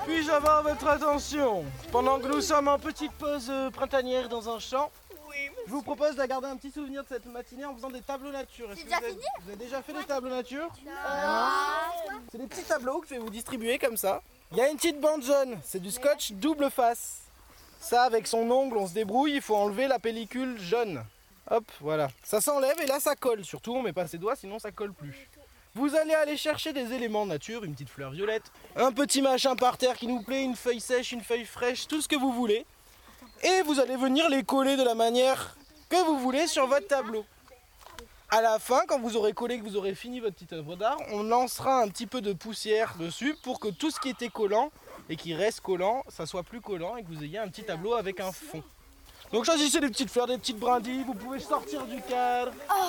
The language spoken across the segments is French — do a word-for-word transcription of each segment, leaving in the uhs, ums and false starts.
Puis-je avoir votre attention pendant que nous sommes en petite pause euh, printanière dans un champ? Oui. Je vous propose de garder un petit souvenir de cette matinée en faisant des tableaux nature. Est-ce que vous, avez, vous avez déjà fait des tableaux nature? Non. C'est des petits tableaux que je vais vous distribuer comme ça. Il y a une petite bande jaune, c'est du scotch double face. Ça, avec son ongle, on se débrouille, il faut enlever la pellicule jaune. Hop, voilà. Ça s'enlève et là ça colle. Surtout on met pas ses doigts, sinon ça colle plus. Vous allez aller chercher des éléments de nature, une petite fleur violette, un petit machin par terre qui nous plaît, une feuille sèche, une feuille fraîche, tout ce que vous voulez. Et vous allez venir les coller de la manière que vous voulez sur votre tableau. À la fin, quand vous aurez collé, que vous aurez fini votre petite œuvre d'art, on lancera un petit peu de poussière dessus pour que tout ce qui était collant et qui reste collant, ça soit plus collant et que vous ayez un petit tableau avec un fond. Donc choisissez des petites fleurs, des petites brindilles, vous pouvez sortir du cadre.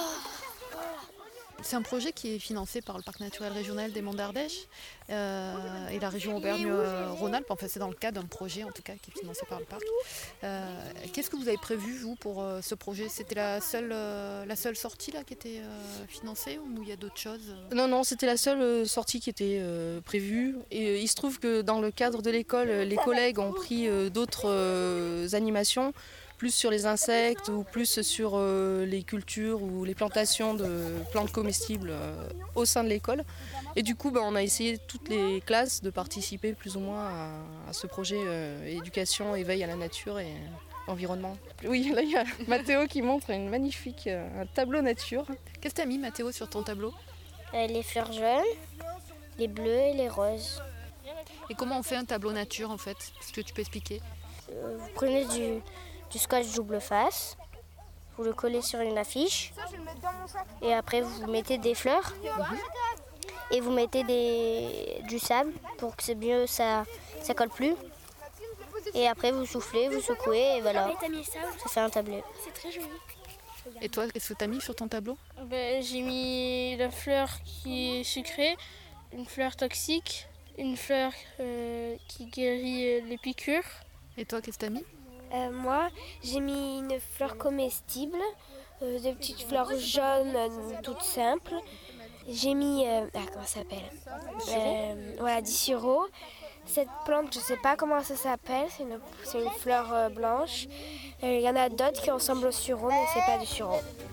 C'est un projet qui est financé par le Parc naturel régional des Monts d'Ardèche euh, et la région Auvergne-Rhône-Alpes. Enfin, c'est dans le cadre d'un projet en tout cas qui est financé par le parc. Euh, qu'est-ce que vous avez prévu vous pour euh, ce projet? C'était la seule, euh, la seule sortie là qui était euh, financée ou il y a d'autres choses? Non, non, c'était la seule euh, sortie qui était euh, prévue. Et euh, il se trouve que dans le cadre de l'école, les collègues ont pris euh, d'autres euh, animations, plus sur les insectes ou plus sur euh, les cultures ou les plantations de plantes comestibles euh, au sein de l'école. Et du coup, bah, on a essayé toutes les classes de participer plus ou moins à, à ce projet euh, éducation, éveil à la nature et euh, environnement. Oui, là il y a Mathéo qui montre une magnifique euh, un tableau nature. Qu'est-ce que tu as mis Mathéo sur ton tableau? Euh, les fleurs jaunes, les bleus et les roses. Et comment on fait un tableau nature en fait? Est-ce que tu peux expliquer? Euh, vous prenez du... du scotch double face, vous le collez sur une affiche et après vous mettez des fleurs et vous mettez des, du sable pour que c'est mieux, ça ça colle plus. Et après vous soufflez, vous secouez et voilà, ça fait un tableau. C'est très joli. Et toi, qu'est-ce que tu as mis sur ton tableau? Ben, j'ai mis la fleur qui est sucrée, une fleur toxique, une fleur euh, qui guérit les piqûres. Et toi, qu'est-ce que tu as mis? Euh, moi, j'ai mis une fleur comestible, euh, des petites fleurs jaunes euh, toutes simples. J'ai mis, euh, ah, comment ça s'appelle euh, Voilà, du sureau. Cette plante, je ne sais pas comment ça s'appelle, c'est une, c'est une fleur euh, blanche. Il euh, y en a d'autres qui ressemblent au sureau, mais ce n'est pas du sureau.